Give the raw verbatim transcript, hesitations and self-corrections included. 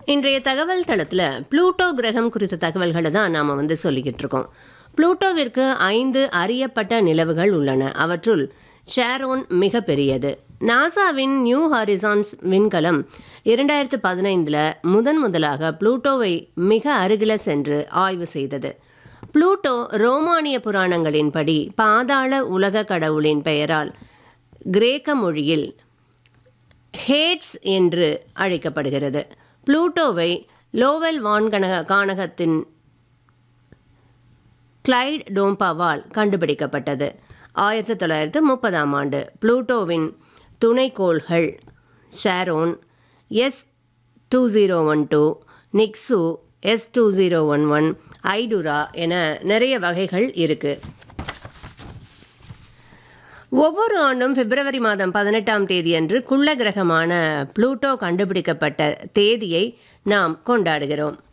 இன்றைய தகவல் தளத்தில் ப்ளூட்டோ கிரகம் குறித்த தகவல்களை தான் நாம் வந்து சொல்லிக்கிட்டு இருக்கோம். ப்ளூட்டோவிற்கு ஐந்து அறியப்பட்ட நிலவுகள் உள்ளன. அவற்றுள் ஷேரோன் மிக பெரியது. நாசாவின் நியூ ஹாரிசான்ஸ் விண்கலம் இரண்டாயிரத்து பதினைந்தில் முதன் முதலாக ப்ளூட்டோவை மிக அருகில் சென்று ஆய்வு செய்தது. ப்ளூட்டோ ரோமானிய புராணங்களின்படி பாதாள உலக கடவுளின் பெயரால் கிரேக்க மொழியில் ஹேட்ஸ் என்று அழைக்கப்படுகிறது. ப்ளூட்டோவை லோவெல் வான்கணக காணகத்தின் கிளைட் டோம்பாவால் கண்டுபிடிக்கப்பட்டது. ஆயிரத்தி தொள்ளாயிரத்து முப்பதாம் ஆண்டு ப்ளூட்டோவின் துணைக்கோள்கள் Sharon, S two zero one two, நிக்ஸு, S two zero one one, ஐடுரா என நிறைய வகைகள் இருக்குது. ஒவ்வொரு ஆண்டும் பிப்ரவரி மாதம் பதினெட்டாம் தேதியன்று குள்ள கிரகமான ப்ளூட்டோ கண்டுபிடிக்கப்பட்ட தேதியை நாம் கொண்டாடுகிறோம்.